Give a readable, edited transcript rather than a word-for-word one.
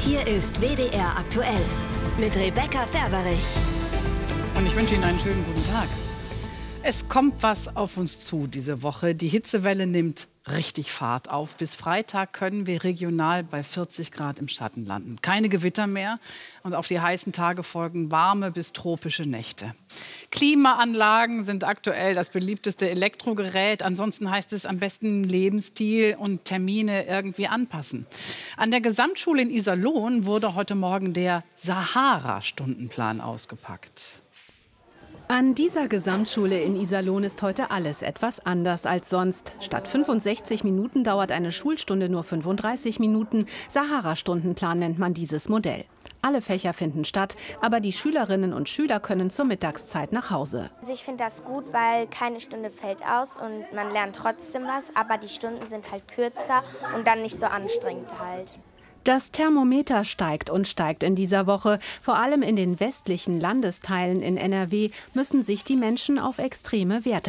Hier ist WDR aktuell mit Rebecca Ferberich. Und ich wünsche Ihnen einen schönen guten Tag. Es kommt was auf uns zu diese Woche. Die Hitzewelle nimmt richtig Fahrt auf. Bis Freitag können wir regional bei 40 Grad im Schatten landen. Keine Gewitter mehr und auf die heißen Tage folgen warme bis tropische Nächte. Klimaanlagen sind aktuell das beliebteste Elektrogerät. Ansonsten heißt es am besten Lebensstil und Termine irgendwie anpassen. An der Gesamtschule in Iserlohn wurde heute Morgen der Sahara-Stundenplan ausgepackt. An dieser Gesamtschule in Iserlohn ist heute alles etwas anders als sonst. Statt 65 Minuten dauert eine Schulstunde nur 35 Minuten. Sahara-Stundenplan nennt man dieses Modell. Alle Fächer finden statt, aber die Schülerinnen und Schüler können zur Mittagszeit nach Hause. Also ich finde das gut, weil keine Stunde fällt aus und man lernt trotzdem was, aber die Stunden sind halt kürzer und dann nicht so anstrengend halt. Das Thermometer steigt und steigt in dieser Woche. Vor allem in den westlichen Landesteilen in NRW müssen sich die Menschen auf extreme Werte